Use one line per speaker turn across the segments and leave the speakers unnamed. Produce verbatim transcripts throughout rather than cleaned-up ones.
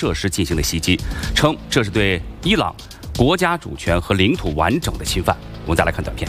设施进行的袭击，称这是对伊朗国家主权和领土完整的侵犯。我们再来看短片。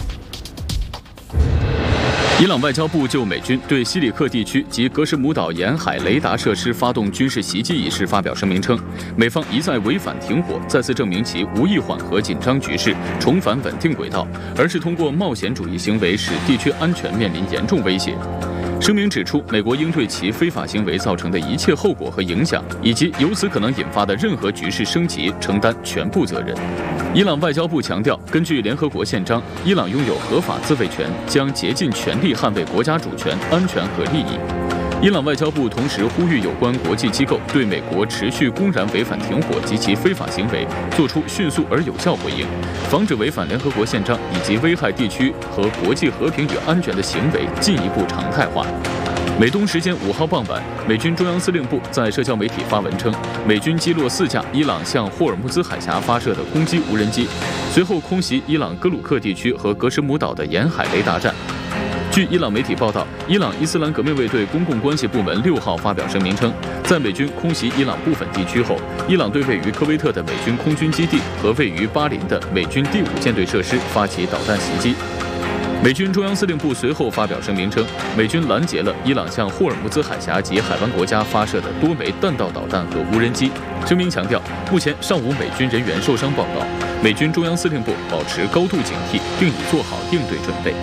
伊朗外交部就美军对西里克地区及格什姆岛沿海雷达设施发动军事袭击一事发表声明称，美方一再违反停火，再次证明其无意缓和紧张局势，重返稳定轨道，而是通过冒险主义行为使地区安全面临严重威胁。 声明指出，美国应对其非法行为造成的一切后果和影响，以及由此可能引发的任何局势升级，承担全部责任。伊朗外交部强调，根据联合国宪章，伊朗拥有合法自卫权，将竭尽全力捍卫国家主权、安全和利益。 伊朗外交部同时呼吁有关国际机构对美国持续公然违反停火及其非法行为作出迅速而有效回应，防止违反联合国宪章以及危害地区和国际和平与安全的行为进一步常态化。美东时间五号傍晚，美军中央司令部在社交媒体发文称，美军击落四架伊朗向霍尔木兹海峡发射的攻击无人机，随后空袭伊朗哥鲁克地区和格什姆岛的沿海雷达站。 据伊朗媒体报道，伊朗伊斯兰革命卫队公共关系部门六号发表声明称，在美军空袭伊朗部分地区后，伊朗对位于科威特的美军空军基地和位于巴林的美军第五舰队设施发起导弹袭击。美军中央司令部随后发表声明称，美军拦截了伊朗向霍尔木兹海峡及海湾国家发射的多枚弹道导弹和无人机。声明强调，目前尚无美军人员受伤报告，美军中央司令部保持高度警惕，并已做好应对准备。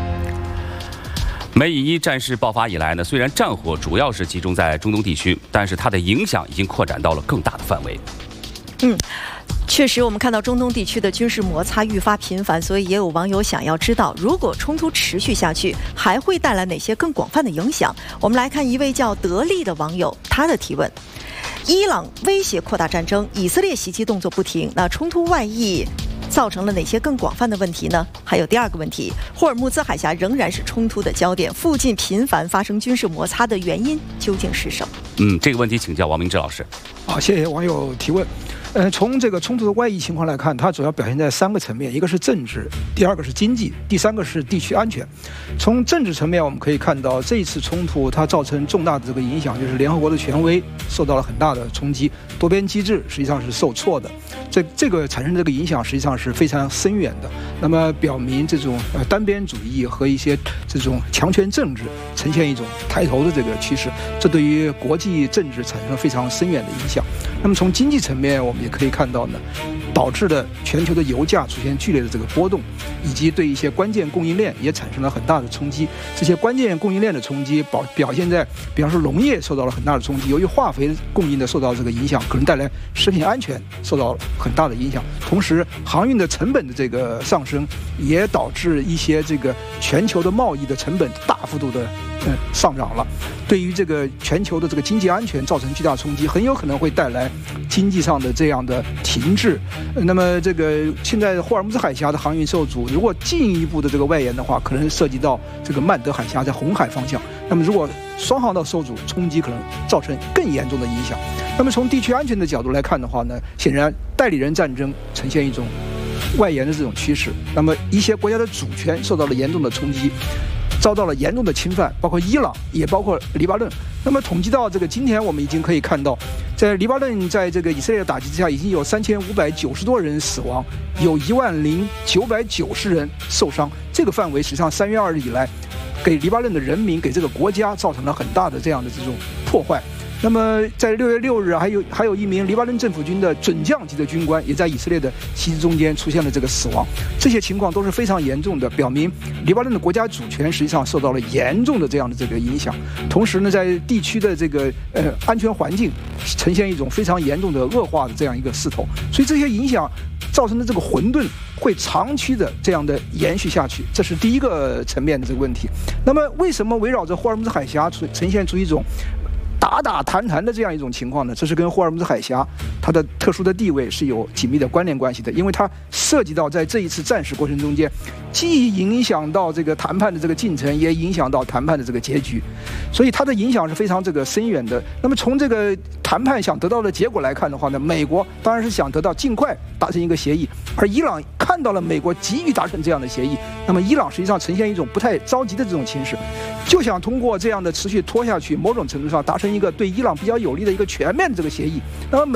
美以伊战事爆发以来呢，虽然战火主要是集中在中东地区，但是它的影响已经扩展到了更大的范围。
嗯。 确实，我们看到中东地区的军事摩擦愈发频繁，所以也有网友想要知道，如果冲突持续下去，还会带来哪些更广泛的影响？我们来看一位叫德利的网友他的提问：伊朗威胁扩大战争，以色列袭击动作不停，那冲突外溢 造成了哪些更广泛的问题呢？还有第二个问题，霍尔木兹海峡仍然是冲突的焦点，附近频繁发生军事摩擦的原因究竟是什么？
嗯，这个问题请教王明志老师。
好，谢谢网友提问。呃，从这个冲突的外溢情况来看，它主要表现在三个层面，一个是政治，第二个是经济，第三个是地区安全。从政治层面，我们可以看到这一次冲突它造成重大的这个影响，就是联合国的权威受到了很大的冲击，多边机制实际上是受挫的。这这个产生的这个影响实际上是非常深远的。那么表明这种呃单边主义和一些这种强权政治呈现一种抬头的这个趋势，这对于国际政治产生了非常深远的影响。那么从经济层面，我们也可以看到呢，导致的全球的油价出现剧烈的这个波动，以及对一些关键供应链也产生了很大的冲击。这些关键供应链的冲击表表现在，比方说农业受到了很大的冲击，由于化肥供应的受到这个影响，可能带来食品安全受到很大的影响。同时，航运的成本的这个上升，也导致一些这个全球的贸易的成本大幅度的嗯上涨了，对于这个全球的这个经济安全造成巨大冲击，很有可能会带来经济上的这样的停滞。那么这个现在霍尔木兹海峡的航运受阻，如果进一步的这个外延的话，可能涉及到这个曼德海峡在红海方向。那么如果双航道受阻，冲击可能造成更严重的影响。那么从地区安全的角度来看的话呢，显然代理人战争呈现一种外延的这种趋势，那么一些国家的主权受到了严重的冲击，遭到了严重的侵犯，包括伊朗，也包括黎巴嫩。那么统计到这个今天，我们已经可以看到，在黎巴嫩在这个以色列的打击之下，已经有三千五百九十多人死亡，有一万零九百九十人受伤。这个范围实际上三月二日以来，给黎巴嫩的人民，给这个国家造成了很大的这样的这种破坏。那么在六月六日，还有还有一名黎巴嫩政府军的准将级的军官，也在以色列的袭击中间出现了这个死亡。这些情况都是非常严重的，表明黎巴嫩的国家主权实际上受到了严重的这样的这个影响。同时呢，在地区的这个呃安全环境呈现一种非常严重的恶化的这样一个势头。所以这些影响造成的这个混沌会长期的这样的延续下去，这是第一个层面的这个问题。那么为什么围绕着霍尔木兹海峡出呈现出一种打打谈谈的这样一种情况呢？这是跟霍尔木兹海峡它的特殊的地位是有紧密的关联关系的，因为它涉及到在这一次战事过程中间，既影响到这个谈判的这个进程，也影响到谈判的这个结局，所以它的影响是非常这个深远的。那么从这个谈判想得到的结果来看的话呢，美国当然是想得到尽快达成一个协议，而伊朗看到了美国急于达成这样的协议，那么伊朗实际上呈现一种不太着急的这种情势，就想通过这样的持续拖下去，某种程度上达成一个对伊朗比较有利的一个全面的这个协议。那么美